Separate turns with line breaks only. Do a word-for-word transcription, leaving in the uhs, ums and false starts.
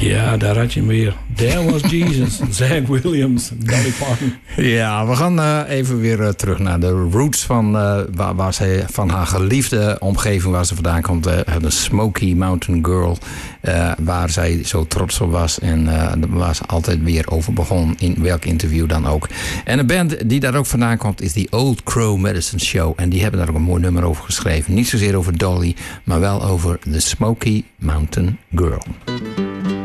Ja, daar had je hem weer. There was Jesus, Zach Williams, Dolly Parton.
Ja, we gaan uh, even weer uh, terug naar de roots van, uh, waar, waar zij, van haar geliefde omgeving waar ze vandaan komt. Uh, de Smoky Mountain Girl. Uh, waar zij zo trots op was. En uh, waar ze altijd weer over begon. In welk interview dan ook. En een band die daar ook vandaan komt is die Old Crow Medicine Show. En die hebben daar ook een mooi nummer over geschreven. Niet zozeer over Dolly, maar wel over de Smoky Mountain Girl.